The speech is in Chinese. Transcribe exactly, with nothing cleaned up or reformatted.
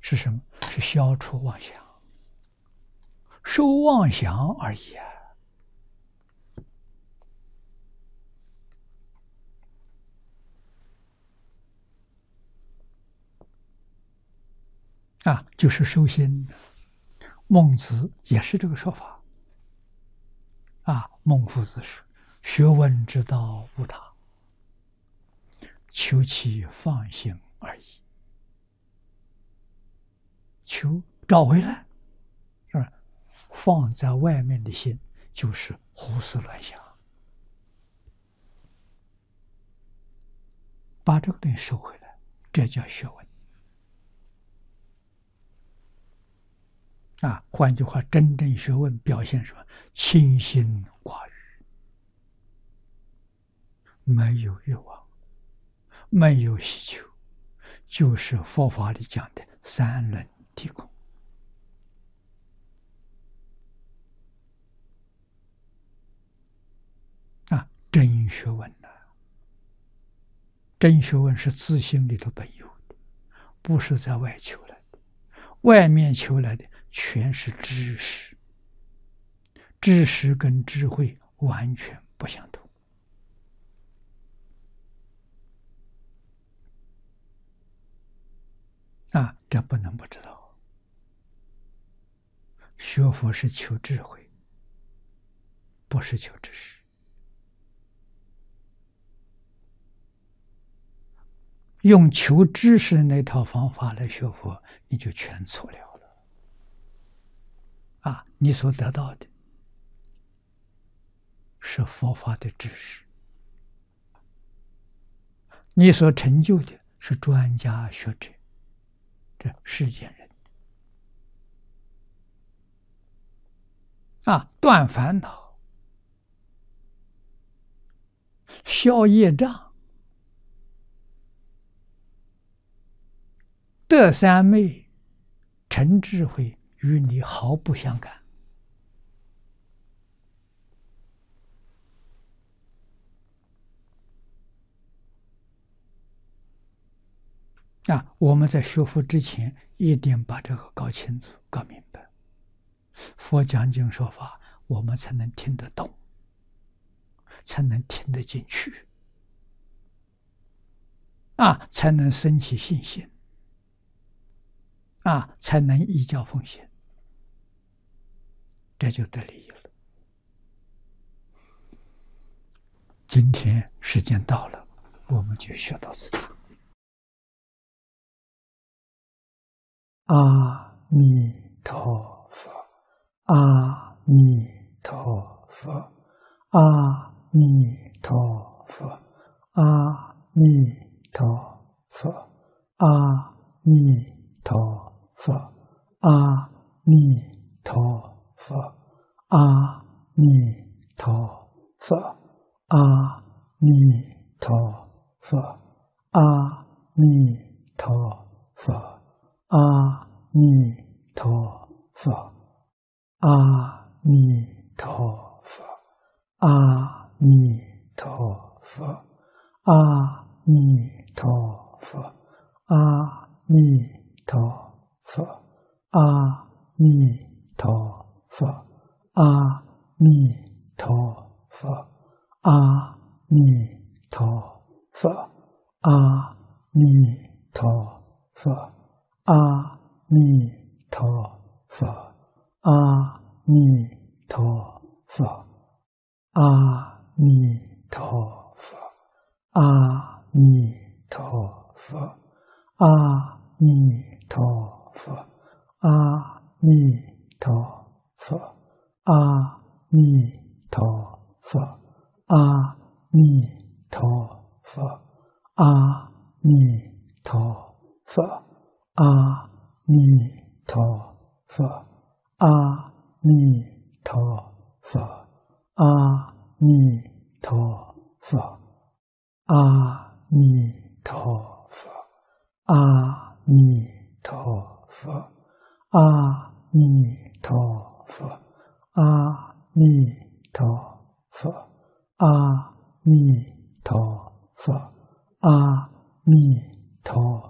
是什么？是消除妄想，收妄想而已啊！啊，就是收心。孟子也是这个说法。啊，孟夫子说：“学问之道无他，求其放心而已。”求找回来，是吧？放在外面的心就是胡思乱想，把这个东西收回来，这叫学问。啊，换句话，真正学问表现什么？清心寡欲，没有欲望，没有希求，就是佛法里讲的三轮体空。啊，真学问呐、啊！真学问是自心里头本有的，不是在外求来的。外面求来的全是知识，知识跟智慧完全不相同。啊，这不能不知道。学佛是求智慧，不是求知识。用求知识那套方法来学佛，你就全错了了。啊，你所得到的是佛法的知识，你所成就的是专家学者，这世间人。啊，断烦恼，消业障，得三昧，成智慧，与你毫不相干。啊，我们在学佛之前，一定把这个搞清楚、搞明白。佛讲经说法，我们才能听得懂，才能听得进去，啊，才能生起信心，啊，才能依教奉行，这就得利益了。今天时间到了，我们就学到此地。阿弥陀佛，阿弥陀佛，阿弥陀佛，阿弥陀佛，阿弥陀佛，阿弥陀佛，阿弥陀佛，阿弥陀佛，阿弥陀佛。阿弥陀佛，阿弥陀佛，阿弥陀佛，阿弥陀佛，阿弥陀佛，阿弥陀佛，阿弥陀佛，阿弥陀佛，阿弥陀佛。阿弥陀佛，阿弥陀佛，阿弥陀佛，阿弥陀佛，阿弥陀佛，阿弥陀佛，阿弥陀佛，阿弥陀佛，阿弥陀佛。阿弥陀佛，阿弥陀佛，阿弥陀佛，阿弥陀佛，阿弥陀佛，阿弥陀佛，阿弥陀佛，阿弥陀佛，阿弥陀